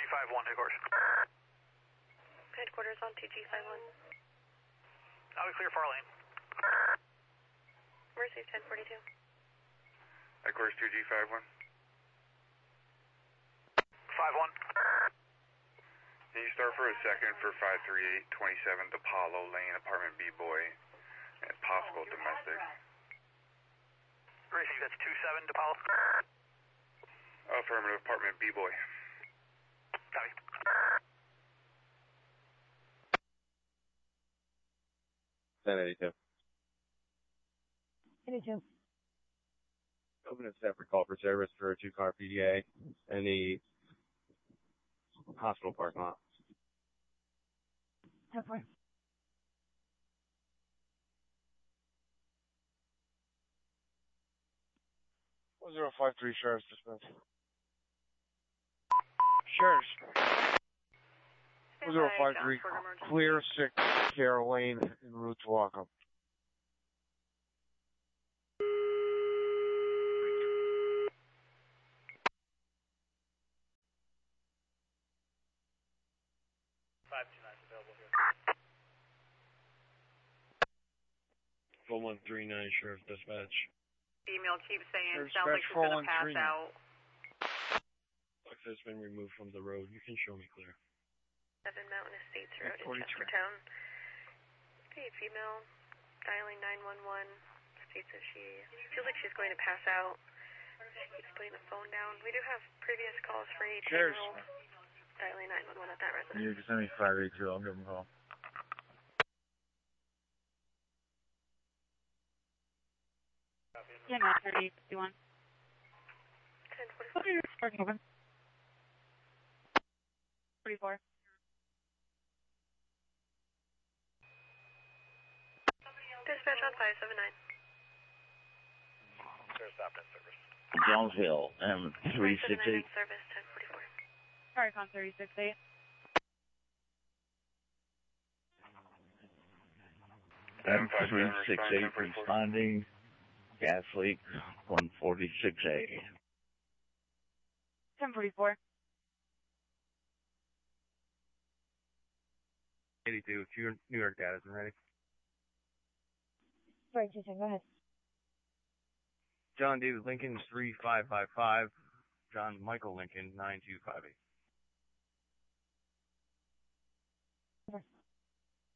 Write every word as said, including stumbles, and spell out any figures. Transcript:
five one, headquarters. Headquarters on T G five one. I'll be clear far lane. Mercy ten forty-two. Headquarters two G five one. five one. Can you start for a second for five three eight twenty-seventh Apollo Lane, apartment B-Boy, and possible domestic? Racing, that's two seven DePaul. Affirmative, apartment B-Boy. Copy. ten eighty-two. eighty-two. Open a separate call for service for a two-car P D A in the hospital parking lot. ten four. one zero five three, Sheriff's Dispatch. Sheriff's. one zero five three, clear six Sierra Lane en route to Wacom. five two nine available here. four one three nine, Sheriff's Dispatch. Email keeps saying, Dispatch sounds like she's going to pass four one three nine. out. Looks like it's been removed from the road. You can show me clear. seven Mountain Estates Road in forty-two. Chestertown. Okay, female, dialing nine one one, states that she feels like she's going to pass out. She's putting the phone down. We do have previous calls for eighteen year old dialing nine one one at that residence. You can send me five eight two, I'll give him a call. Yeah, no, thirty fifty-one. ten forty-four. forty-four. Dispatch on five seven nine. There's stop in service. Jonesville, M three six eight. Service ten forty-four. Caricon thirty six eight. M three six eight responding. Gas leak one forty-six A. ten forty-four. eighty-two, New York data's been ready. Sorry, Jason, go ahead. John David Lincoln three five five five. John Michael Lincoln nine two five eight.